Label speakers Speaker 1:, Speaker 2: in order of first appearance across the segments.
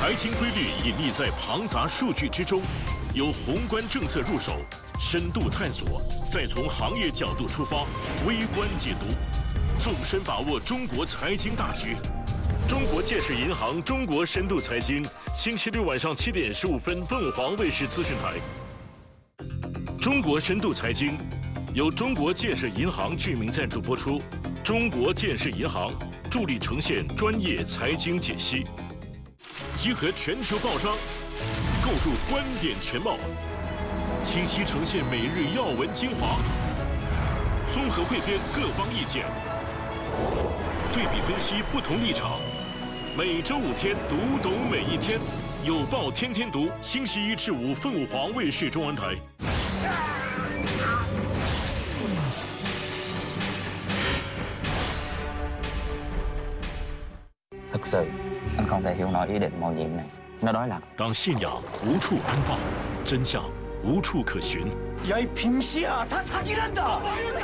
Speaker 1: 财经规律隐匿在庞杂数据之中，由宏观政策入手，深度探索，再从行业角度出发，微观解读，纵深把握中国财经大局。中国建设银行中国深度财经，星期六晚上7点15分，凤凰卫视资讯台。中国深度财经由中国建设银行居民赞助播出，中国建设银行助力呈现专业财经解析，集合全球报章，构筑观点全貌，清晰呈现每日要闻精华，综合汇编各方意见，对比分析不同立场。每周5天，读懂每一天，有报天天读。星期1至5，凤凰卫视中文台。
Speaker 2: Thực sự, anh không thể hiểu nổi ý định mạo nhiệm này. Nó đối lập.
Speaker 1: 当信仰无处安放，真相无处可寻。
Speaker 3: 야, 이 빙시야, 다 사기란다.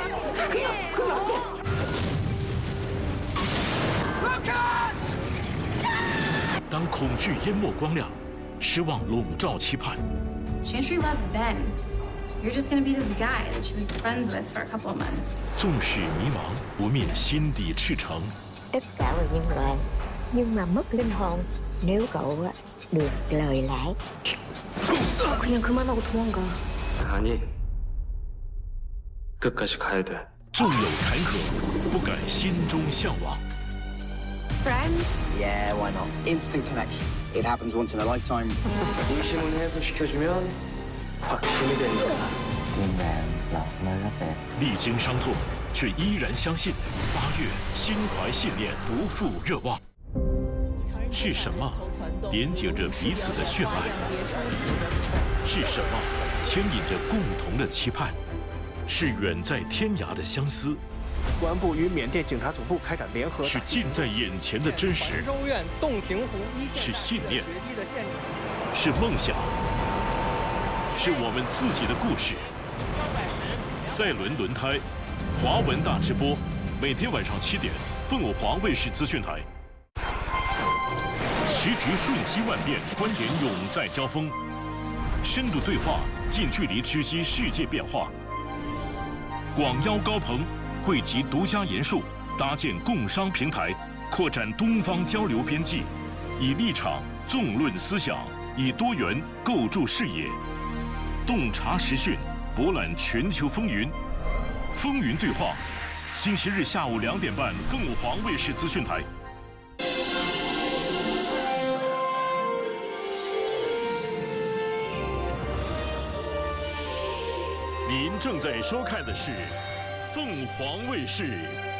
Speaker 3: 루카스!
Speaker 1: 当恐惧淹没光亮，失望笼罩期盼。
Speaker 4: Chantry loves Ben. You're just gonna be this guy that she was friends with for a couple of months.
Speaker 1: 纵使迷茫，不灭心底赤诚。
Speaker 5: Tất cả là nhân loại, nhưng mà mất linh hồn nếu cậu được lời lẽ.
Speaker 4: 그냥 그만하고 도망가.
Speaker 3: 아니, 끝까지 가야 돼.
Speaker 1: 纵有坎坷，不改心中向往。
Speaker 4: Friends?
Speaker 6: Yeah, why not? Instant connection. It happens once in a lifetime.
Speaker 3: 의심을 해소시켜주면 확신이 되는 거야.
Speaker 2: Tim vàng lọt nơi rất đẹp.
Speaker 1: 历经伤痛，却依然相信8月心怀信念，不负热望。是什么连接着彼此的血脉？是什么牵引着共同的期盼？是远在天涯的相思？
Speaker 7: 公安部与缅甸警察总部开展联合，
Speaker 1: 是近在眼前的真实，
Speaker 7: 州院洞庭湖一线
Speaker 1: 是信念，是梦想，是我们自己的故事。赛伦轮胎，华文大直播，每天晚上7点，凤凰卫视资讯台。时局瞬息万变，观点永在交锋，深度对话，近距离直击世界变化。广邀高朋。 汇集独家研述，搭建共商平台，扩展东方交流边际，以立场纵论思想，以多元构筑视野，洞察时讯，博览全球风云。风云对话，星期日下午2点半，凤凰卫视资讯台。您正在收看的是凤凰卫视